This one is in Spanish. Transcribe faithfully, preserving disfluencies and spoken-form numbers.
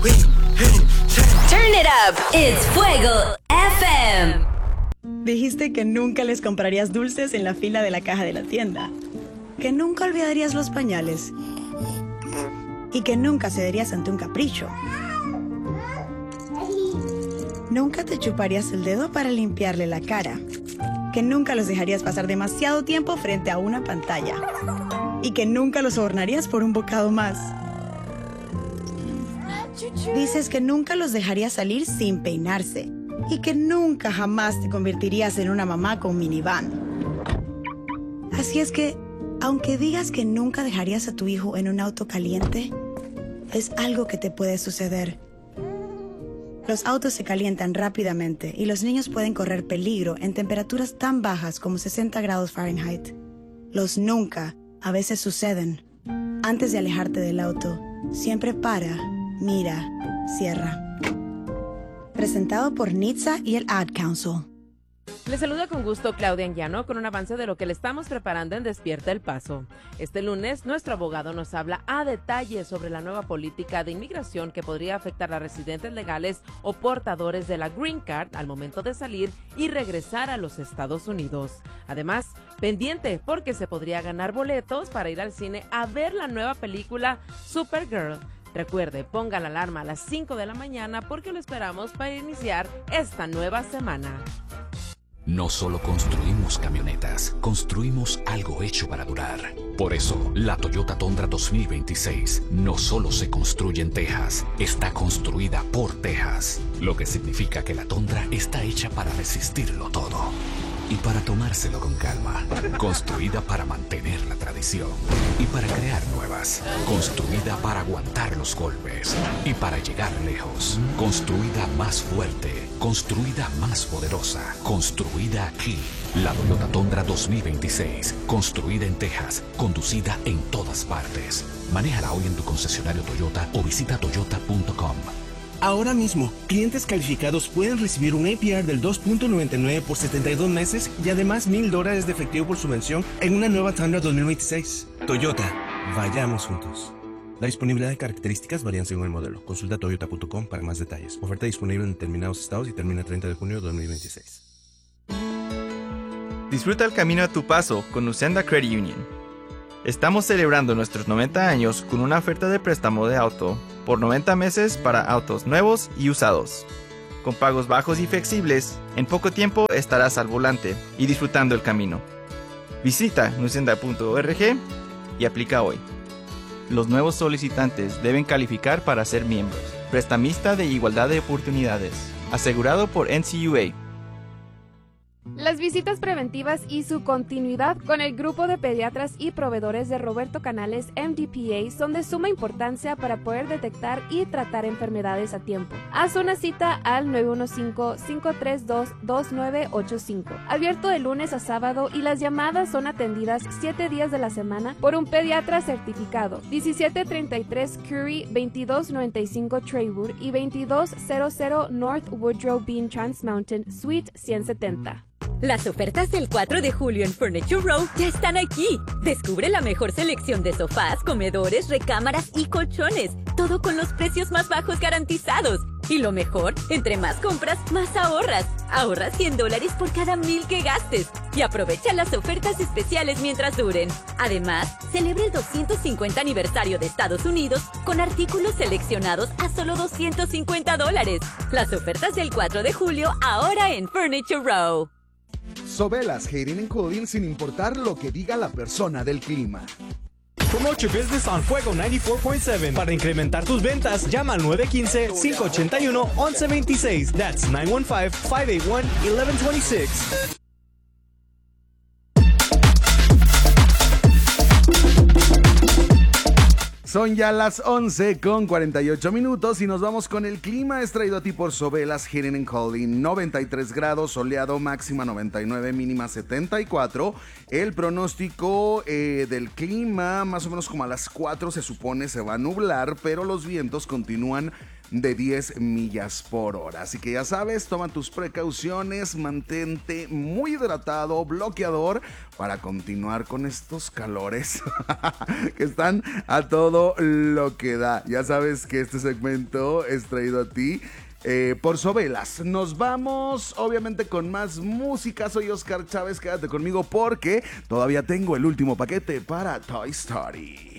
Turn it up. It's Fuego F M. Dijiste que nunca les comprarías dulces en la fila de la caja de la tienda. Que nunca olvidarías los pañales. Y que nunca cederías ante un capricho. Nunca te chuparías el dedo para limpiarle la cara. Que nunca los dejarías pasar demasiado tiempo frente a una pantalla. Y que nunca los sobornarías por un bocado más. Dices que nunca los dejarías salir sin peinarse. Y que nunca jamás te convertirías en una mamá con minivan. Así es que, aunque digas que nunca dejarías a tu hijo en un auto caliente, es algo que te puede suceder. Los autos se calientan rápidamente y los niños pueden correr peligro en temperaturas tan bajas como sesenta grados Fahrenheit. Los nunca a veces suceden. Antes de alejarte del auto, siempre para, mira, cierra. Presentado por N H T S A y el Ad Council. Les saluda con gusto Claudia Anguiano con un avance de lo que le estamos preparando en Despierta el Paso. Este lunes, nuestro abogado nos habla a detalle sobre la nueva política de inmigración que podría afectar a residentes legales o portadores de la Green Card al momento de salir y regresar a los Estados Unidos. Además, pendiente porque se podría ganar boletos para ir al cine a ver la nueva película Supergirl. Recuerde, ponga la alarma a las cinco de la mañana porque lo esperamos para iniciar esta nueva semana. No solo construimos camionetas, construimos algo hecho para durar. Por eso, la Toyota Tundra dos mil veintiséis no solo se construye en Texas, está construida por Texas. Lo que significa que la Tundra está hecha para resistirlo todo. Y para tomárselo con calma. Construida para mantener la tradición. Y para crear nuevas. Construida para aguantar los golpes. Y para llegar lejos. Construida más fuerte. Construida más poderosa. Construida aquí. La Toyota Tundra dos mil veintiséis. Construida en Texas. Conducida en todas partes. Manéjala hoy en tu concesionario Toyota o visita toyota punto com. Ahora mismo, clientes calificados pueden recibir un A P R del dos punto noventa y nueve por setenta y dos meses y además mil dólares de efectivo por subvención en una nueva Tundra dos mil veintiséis. Toyota, vayamos juntos. La disponibilidad de características varían según el modelo. Consulta toyota punto com para más detalles. Oferta disponible en determinados estados y termina el treinta de junio de dos mil veintiséis. Disfruta el camino a tu paso con Usenda Credit Union. Estamos celebrando nuestros noventa años con una oferta de préstamo de auto por noventa meses para autos nuevos y usados. Con pagos bajos y flexibles, en poco tiempo estarás al volante y disfrutando el camino. Visita nusenda punto org y aplica hoy. Los nuevos solicitantes deben calificar para ser miembros. Prestamista de igualdad de oportunidades. Asegurado por N C U A. Las visitas preventivas y su continuidad con el grupo de pediatras y proveedores de Roberto Canales M D P A son de suma importancia para poder detectar y tratar enfermedades a tiempo. Haz una cita al nueve uno cinco, cinco tres dos, dos nueve ocho cinco. Abierto de lunes a sábado y las llamadas son atendidas siete días de la semana por un pediatra certificado. diecisiete treinta y tres Curry, veintidós noventa y cinco Traywood y veintidós cero cero North Woodrow Bean Trans Mountain, Suite ciento setenta. Las ofertas del cuatro de julio en Furniture Row ya están aquí. Descubre la mejor selección de sofás, comedores, recámaras y colchones. Todo con los precios más bajos garantizados. Y lo mejor, entre más compras, más ahorras. Ahorra cien dólares por cada mil que gastes. Y aprovecha las ofertas especiales mientras duren. Además, celebra el doscientos cincuenta aniversario de Estados Unidos con artículos seleccionados a solo doscientos cincuenta dólares. Las ofertas del cuatro de julio ahora en Furniture Row. Sobelas Heating and Cooling sin importar lo que diga la persona del clima. Promote your business on Fuego noventa y cuatro punto siete. Para incrementar tus ventas, llama al nueve uno cinco, cinco ocho uno, once veintiséis. That's nueve uno cinco, cinco ocho uno, once veintiséis. Son ya las once con cuarenta y ocho minutos y nos vamos con el clima. Es traído a ti por Sobelas Heating and Cooling. noventa y tres grados, soleado, máxima noventa y nueve, mínima setenta y cuatro. El pronóstico eh, del clima, más o menos como a las cuatro se supone se va a nublar, pero los vientos continúan de diez millas por hora. Así que ya sabes, toma tus precauciones, mantente muy hidratado, bloqueador, para continuar con estos calores que están a todo lo que da. Ya sabes que este segmento es traído a ti Eh, por Sobelas. Nos vamos obviamente con más música. Soy Oscar Chávez, quédate conmigo porque todavía tengo el último paquete para Toy Story.